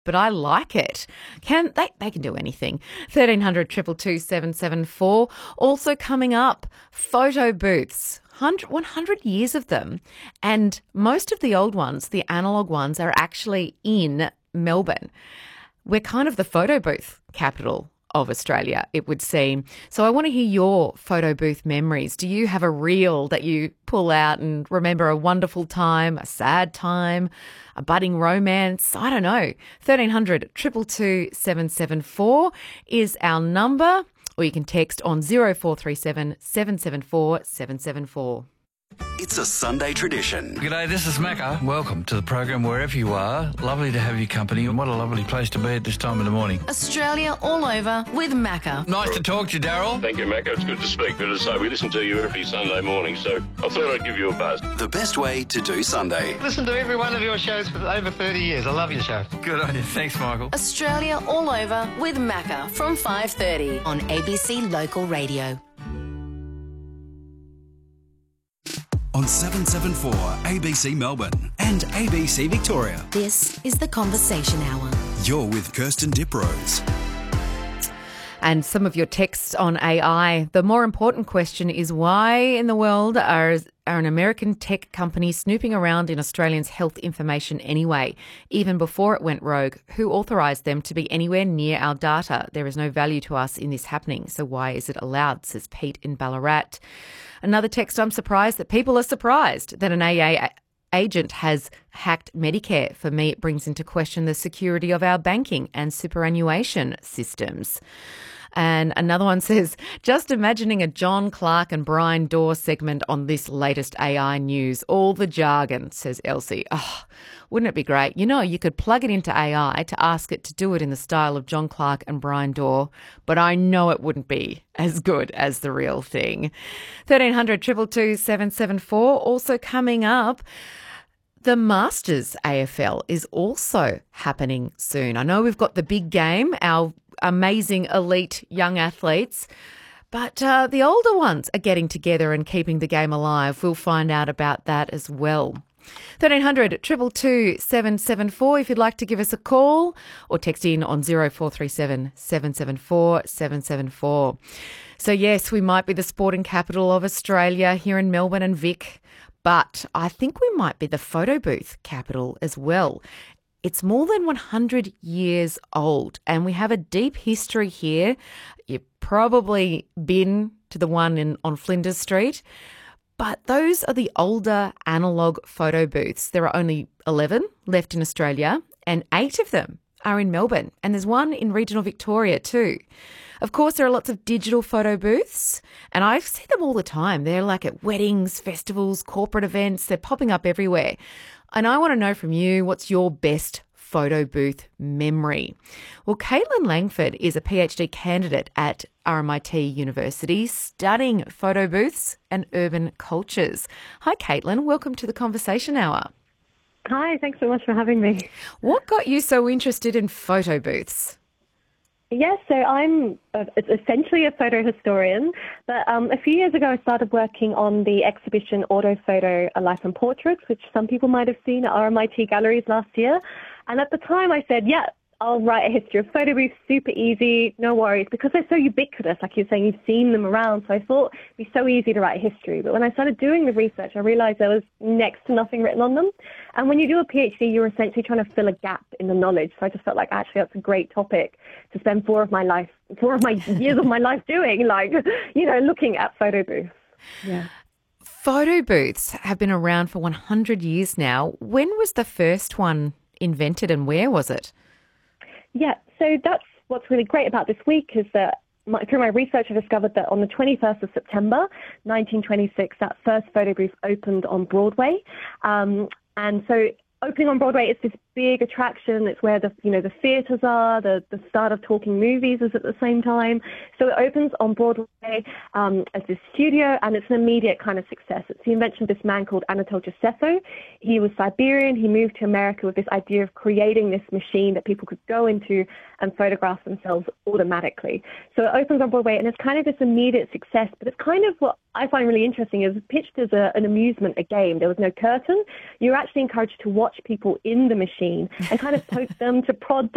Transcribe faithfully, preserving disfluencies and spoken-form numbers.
but I like it. Can they, they can do anything. thirteen hundred, two two two, seven seven four. Also coming up, photo booths. one hundred years of them. And most of the old ones, the analogue ones, are actually in Melbourne. We're kind of the photo booth capital of Australia, it would seem. So I want to hear your photo booth memories. Do you have a reel that you pull out and remember a wonderful time, a sad time, a budding romance? I don't know. thirteen hundred, two two two, seven seven four is our number, or you can text on zero four three seven, seven seven four, seven seven four. It's a Sunday tradition. G'day, this is Macca. Welcome to the program wherever you are. Lovely to have your company, and what a lovely place to be at this time of the morning. Australia all over with Macca. Nice to talk to you, Daryl. Thank you, Macca. It's good to speak. But as I say, we listen to you every Sunday morning, so I thought I'd give you a buzz. The best way to do Sunday. Listen to every one of your shows for over thirty years. I love your show. Good on you. Thanks, Michael. Australia all over with Macca from five thirty on A B C Local Radio. On seven seven four A B C Melbourne and A B C Victoria. This is the Conversation Hour. You're with Kirsten Diprose. And some of your texts on A I. The more important question is, why in the world are, are an American tech company snooping around in Australians' health information anyway? Even before it went rogue, who authorised them to be anywhere near our data? There is no value to us in this happening, so why is it allowed, says Pete in Ballarat. Another text, I'm surprised that people are surprised that an A A agent has hacked Medicare. For me, it brings into question the security of our banking and superannuation systems. And another one says, just imagining a John Clark and Brian Dorr segment on this latest A I news. All the jargon, says Elsie. Oh, wouldn't it be great? You know, you could plug it into A I to ask it to do it in the style of John Clark and Brian Dorr, but I know it wouldn't be as good as the real thing. thirteen hundred, two two two, seven seven four. Also coming up, the Masters A F L is also happening soon. I know we've got the big game, our amazing elite young athletes, but uh, the older ones are getting together and keeping the game alive. We'll find out about that as well. thirteen hundred, two two two, seven seven four if you'd like to give us a call, or text in on zero four three seven, seven seven four, seven seven four. So yes, we might be the sporting capital of Australia here in Melbourne and Vic, but I think we might be the photo booth capital as well. It's more than one hundred years old, and we have a deep history here. You've probably been to the one in on Flinders Street, but those are the older analogue photo booths. There are only eleven left in Australia, and eight of them are in Melbourne, and there's one in regional Victoria too. Of course, there are lots of digital photo booths, and I see them all the time. They're like at weddings, festivals, corporate events. They're popping up everywhere. And I want to know from you, what's your best photo booth memory? Well, Caitlin Langford is a PhD candidate at R M I T University studying photo booths and urban cultures. Hi, Caitlin. Welcome to the Conversation Hour. Hi, thanks so much for having me. What got you so interested in photo booths? Yes, so I'm a, essentially a photo historian, but um, a few years ago I started working on the exhibition Auto Photo, A Life and Portraits, which some people might have seen at R M I T Galleries last year. And at the time I said, yeah, I'll write a history of photo booths, super easy, no worries, because they're so ubiquitous, like you're saying, you've seen them around. So I thought it'd be so easy to write a history. But when I started doing the research, I realized there was next to nothing written on them. And when you do a PhD, you're essentially trying to fill a gap in the knowledge. So I just felt like, actually, that's a great topic to spend four of my life, four of my years of my life doing, like, you know, looking at photo booths. Yeah. Photo booths have been around for one hundred years now. When was the first one invented and where was it? Yeah, so that's what's really great about this week is that my, through my research I discovered that on the twenty-first of September nineteen twenty-six, that first photo booth opened on Broadway. Um, and so opening on Broadway is this big attraction. It's where the you know the theatres are. The the start of talking movies is at the same time. So it opens on Broadway um, as this studio, and it's an immediate kind of success. It's the invention of this man called Anatole Josepho. He was Siberian. He moved to America with this idea of creating this machine that people could go into and photograph themselves automatically. So it opens on Broadway, and it's kind of this immediate success. But it's kind of what I find really interesting is pitched as a, an amusement, a game. There was no curtain. You were actually encouraged to watch people in the machine and kind of poke them, to prod